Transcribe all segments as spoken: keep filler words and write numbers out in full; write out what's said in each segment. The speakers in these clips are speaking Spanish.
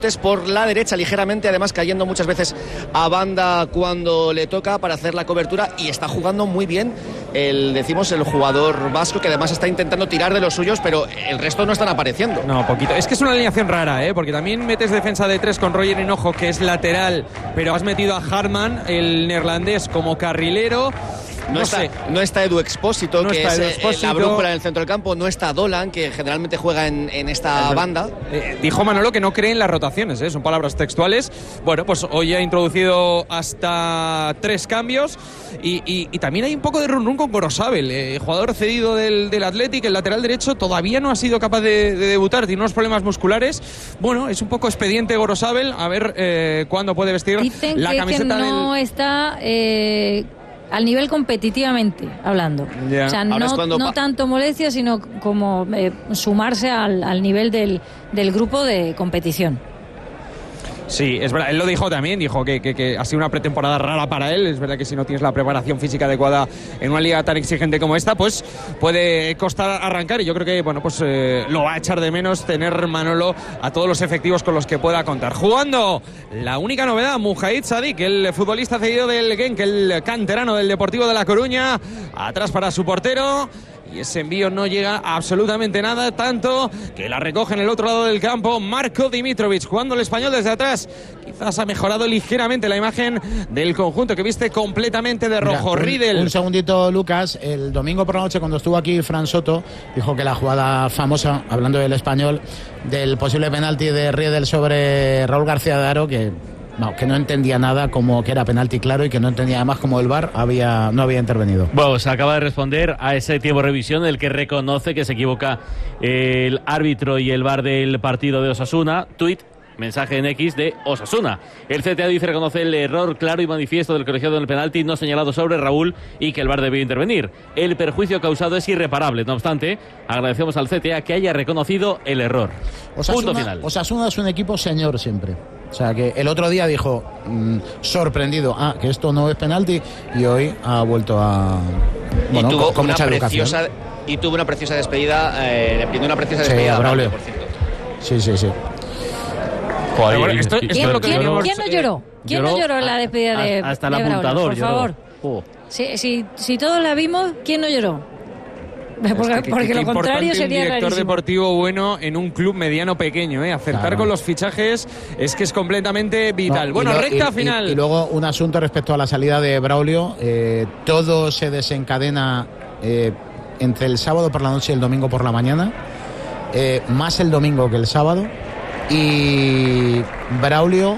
por la derecha ligeramente, además cayendo muchas veces a banda cuando le toca para hacer la cobertura, y está jugando muy bien el, decimos, el jugador vasco, que además está intentando tirar de los suyos, pero el resto no están apareciendo. No, poquito. Es que es una alineación rara, ¿eh? Porque también metes defensa de tres con Roger Hinojo, que es lateral, pero has metido a Hartman, el neerlandés, como carrilero. No, no está, sé. no está Edu Expósito, no que está es Edu eh, Expósito. la brújula en el centro del campo. No está Dolan, que generalmente juega en, en esta banda. Eh, dijo Manolo que no cree en las rotaciones, ¿eh? Son palabras textuales. Bueno, pues hoy ha introducido hasta tres cambios y, y, y también hay un poco de run run con Gorosabel, eh, jugador cedido del, del Athletic, el lateral derecho, todavía no ha sido capaz de, de debutar, tiene unos problemas musculares. Bueno, es un poco expediente Gorosabel, a ver eh, cuándo puede vestir Dicen la que, camiseta que no del... está... Eh... al nivel competitivamente hablando, yeah. O sea, no, no tanto molestia, sino como eh, sumarse al, al nivel del, del grupo de competición. Sí, es verdad, él lo dijo también, dijo que, que, que ha sido una pretemporada rara para él. Es verdad que si no tienes la preparación física adecuada en una liga tan exigente como esta, pues puede costar arrancar, y yo creo que bueno, pues eh, lo va a echar de menos tener Manolo a todos los efectivos con los que pueda contar. Jugando la única novedad, Mujahid Sadik, el futbolista cedido del Genk, el canterano del Deportivo de La Coruña, atrás para su portero. Y ese envío no llega a absolutamente nada, tanto que la recoge en el otro lado del campo Marko Dimitrovic, jugando el español desde atrás. Quizás ha mejorado ligeramente la imagen del conjunto, que viste completamente de rojo. Mira, un, Riedel. Un segundito, Lucas. El domingo por la noche, cuando estuvo aquí Fran Soto, dijo que la jugada famosa, hablando del español, del posible penalti de Riedel sobre Raúl García de Haro, que... No, que no entendía nada, como que era penalti claro, y que no entendía además cómo el V A R había, no había intervenido. Bueno, se acaba de responder a ese tiempo de revisión en el que reconoce que se equivoca el árbitro y el V A R del partido de Osasuna. Tuit, mensaje en X de Osasuna. El C T A dice reconoce el error claro y manifiesto del colegiado en el penalti no señalado sobre Raúl y que el V A R debió intervenir. El perjuicio causado es irreparable. No obstante, agradecemos al C T A que haya reconocido el error. Osasuna, Punto final. Osasuna es un equipo señor siempre. O sea, que el otro día dijo, mmm, sorprendido, ah, que esto no es penalti, y hoy ha vuelto a... Bueno, y tuvo con, con una mucha preciosa educación. Y tuvo una preciosa despedida, eh, le pidió una preciosa Sí, despedida a Braulio. por cierto. Sí, sí, sí. Joder, bueno, esto, esto ¿Quién, es lo que ¿quién, veníamos, ¿quién no lloró? ¿Quién lloró no lloró en la despedida de, hasta el de Braulio, apuntador, por lloró. favor? Oh. Si, si, si todos la vimos, ¿quién no lloró? Porque, es que, porque que, lo contrario sería un director rarísimo. deportivo bueno en un club mediano pequeño, ¿eh? Acertar Claro. con los fichajes es que es completamente vital. No, bueno, y lo, recta y, final. Y, y luego un asunto respecto a la salida de Braulio. Eh, todo se desencadena eh, entre el sábado por la noche y el domingo por la mañana. Eh, más el domingo que el sábado. Y Braulio,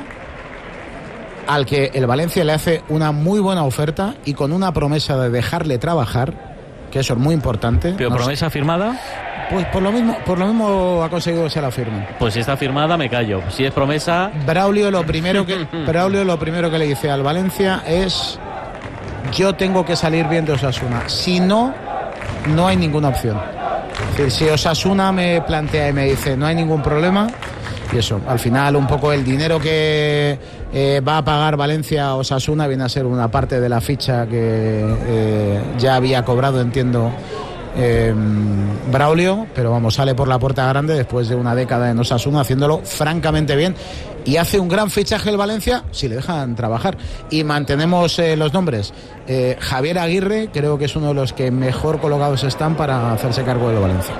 al que el Valencia le hace una muy buena oferta y con una promesa de dejarle trabajar, que eso es muy importante. ¿Pero no promesa sé. firmada? Pues por lo mismo, por lo mismo ha conseguido que se la firme. Pues si está firmada me callo. Si es promesa... Braulio lo primero que Braulio lo primero que le dice al Valencia es: yo tengo que salir bien de Osasuna. Si no, no hay ninguna opción. Es decir, si Osasuna me plantea y me dice no hay ningún problema, y eso, al final un poco el dinero que eh, va a pagar Valencia a Osasuna viene a ser una parte de la ficha que eh, ya había cobrado, entiendo, eh, Braulio, pero vamos, sale por la puerta grande después de una década en Osasuna haciéndolo francamente bien, y hace un gran fichaje el Valencia si le dejan trabajar. Y mantenemos eh, los nombres. eh, Javier Aguirre creo que es uno de los que mejor colocados están para hacerse cargo del Valencia.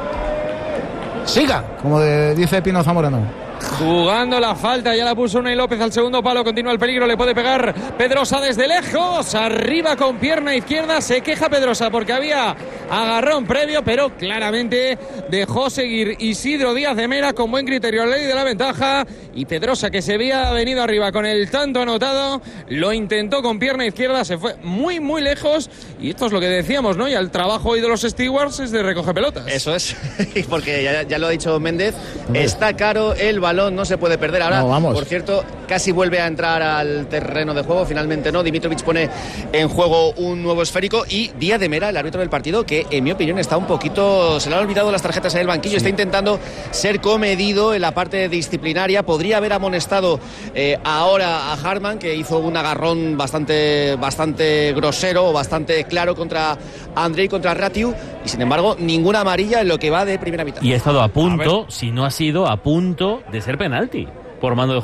Siga, como de, dice Pino Zamorano. Jugando la falta, ya la puso Unai López al segundo palo, continúa el peligro, le puede pegar Pedrosa desde lejos, arriba con pierna izquierda, se queja Pedrosa porque había agarrón previo, pero claramente dejó seguir Isidro Díaz de Mera con buen criterio, la ley de la ventaja, y Pedrosa, que se había venido arriba con el tanto anotado, lo intentó con pierna izquierda, se fue muy muy lejos, y esto es lo que decíamos, ¿no? Y el trabajo hoy de los stewards es de recoger pelotas. Eso es, porque ya, ya lo ha dicho Méndez, está caro el balón, no se puede perder. Ahora, no, vamos. Por cierto, casi vuelve a entrar al terreno de juego, finalmente no. Dimitrovic pone en juego un nuevo esférico, y Díaz de Mera, el árbitro del partido, que en mi opinión está un poquito, se le han olvidado las tarjetas en el banquillo, sí. Está intentando ser comedido en la parte disciplinaria. Podría haber amonestado eh, ahora a Hartman, que hizo un agarrón bastante, bastante grosero, bastante claro contra Andrei, contra Ratiu, y sin embargo ninguna amarilla en lo que va de primera mitad. Y ha estado a punto, a si no ha sido a punto de ser penalti. por mando de